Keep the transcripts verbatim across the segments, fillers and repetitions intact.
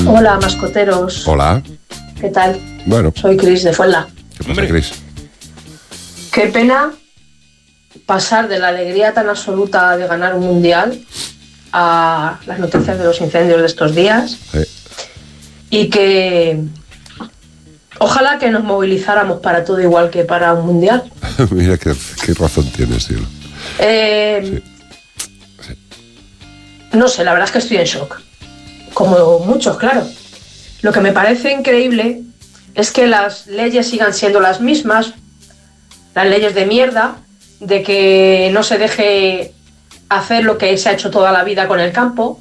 Hola, mascoteros. Hola. ¿Qué tal? Bueno. Soy Cris de Fuenla. ¿Qué pasa, Cris? Qué pena pasar de la alegría tan absoluta de ganar un mundial a las noticias de los incendios de estos días. Sí. Y que ojalá que nos movilizáramos para todo igual que para un mundial. Mira qué, qué razón tienes, tío. Eh, Sí. Sí. No sé, la verdad es que estoy en shock. Como muchos, claro. Lo que me parece increíble es que las leyes sigan siendo las mismas, las leyes de mierda, de que no se deje hacer lo que se ha hecho toda la vida con el campo.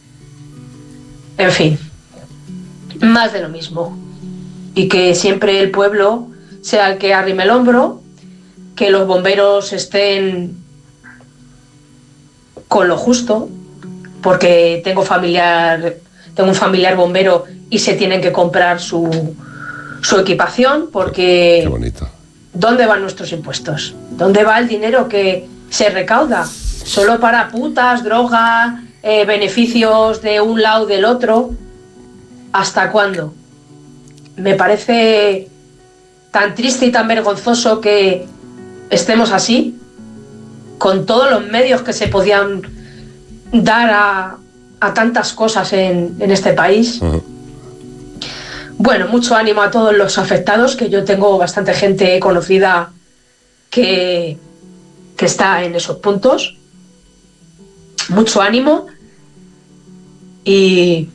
En fin, más de lo mismo. Y que siempre el pueblo sea el que arrime el hombro, que los bomberos estén con lo justo, porque tengo familiar, tengo un familiar bombero y se tienen que comprar su, su equipación, porque Qué bonito. ¿dónde van nuestros impuestos? ¿Dónde va el dinero que se recauda? Solo para putas, droga, eh, beneficios de un lado del otro. ¿Hasta cuándo? Me parece tan triste y tan vergonzoso que estemos así, con todos los medios que se podían dar a, a tantas cosas en, en este país. Uh-huh. Bueno, mucho ánimo a todos los afectados, que yo tengo bastante gente conocida que, que está en esos puntos. Mucho ánimo y,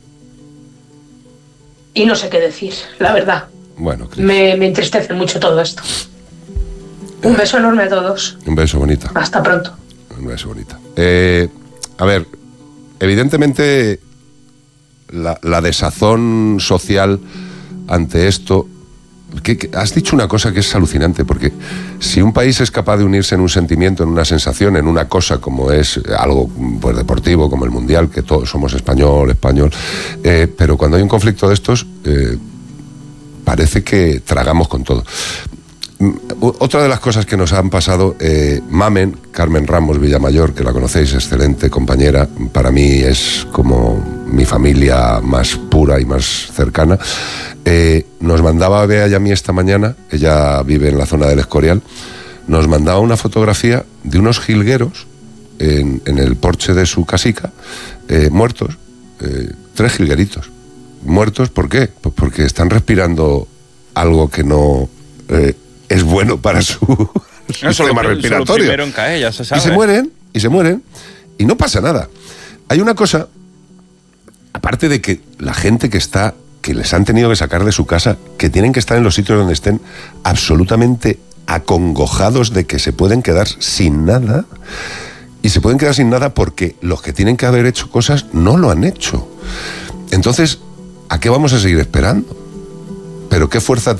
y no sé qué decir, la verdad. Bueno, Cris. Me, me entristece mucho todo esto. Un beso enorme a todos. Un beso, bonita. Hasta pronto. Un beso, bonita. Eh, a ver, evidentemente la, la desazón social ante esto... Que, que has dicho una cosa que es alucinante, porque si un país es capaz de unirse en un sentimiento, en una sensación, en una cosa como es algo pues deportivo, como el Mundial, que todos somos español, español, eh, pero cuando hay un conflicto de estos, eh, parece que tragamos con todo. Otra de las cosas que nos han pasado, eh, Mamen, Carmen Ramos Villamayor, que la conocéis, excelente compañera, para mí es como mi familia más pura y más cercana, eh, nos mandaba a Bea y a mí esta mañana, ella vive en la zona del Escorial, nos mandaba una fotografía de unos jilgueros en, en el porche de su casica, eh, muertos, eh, tres jilgueritos, muertos, ¿por qué? Pues porque están respirando algo que no... Eh, es bueno para su no, sistema solo, respiratorio. Solo primero en caer, ya se sabe. Y se mueren, y se mueren, y no pasa nada. Hay una cosa, aparte de que la gente que está, que les han tenido que sacar de su casa, que tienen que estar en los sitios donde estén absolutamente acongojados de que se pueden quedar sin nada, y se pueden quedar sin nada porque los que tienen que haber hecho cosas no lo han hecho. Entonces, ¿a qué vamos a seguir esperando? ¿Pero qué fuerza